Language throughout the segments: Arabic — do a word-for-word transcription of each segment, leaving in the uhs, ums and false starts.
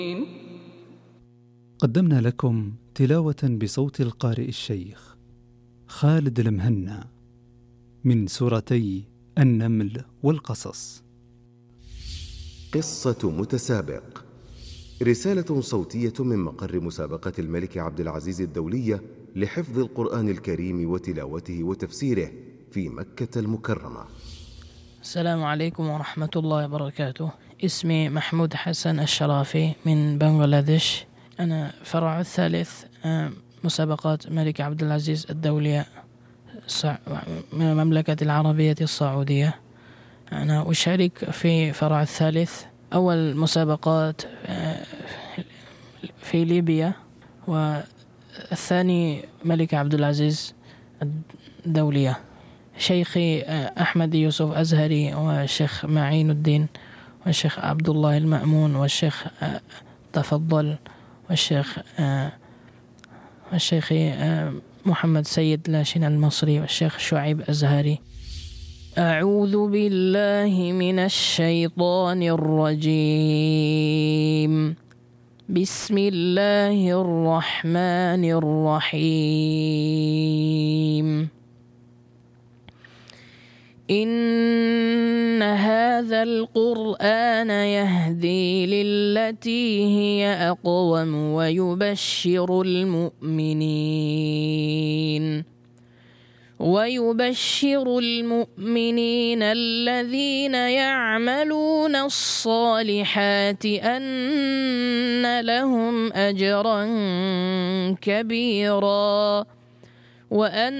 قدمنا لكم تلاوة بصوت القارئ الشيخ خالد المهنا من سورتي النمل والقصص. قصة متسابق، رسالة صوتية من مقر مسابقة الملك عبد العزيز الدولية لحفظ القرآن الكريم وتلاوته وتفسيره في مكة المكرمة. السلام عليكم ورحمة الله وبركاته. اسمي محمود حسن الشرافي من بنغلاديش. أنا فرع الثالث مسابقات ملك عبد العزيز الدولية من المملكة العربية السعودية. أنا أشارك في فرع الثالث. أول مسابقات في ليبيا، والثاني ملك عبد العزيز الدولية. شيخي أحمد يوسف أزهري، والشيخ معين الدين، والشيخ عبد الله المأمون، والشيخ تفضل، والشيخ والشيخ محمد سيد لاشين المصري، والشيخ شعيب أزهري. أعوذ بالله من الشيطان الرجيم. بسم الله الرحمن الرحيم. إن هذا القرآن يهدي للتي هي أقوم ويبشر المؤمنين ويبشر المؤمنين الذين يعملون الصالحات أن لهم أجرا كبيرا، وأن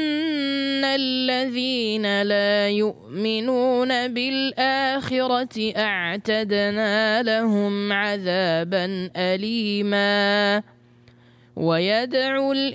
الذين لا يؤمنون بالآخرة أعتدنا لهم عذابا أليما. ويدعو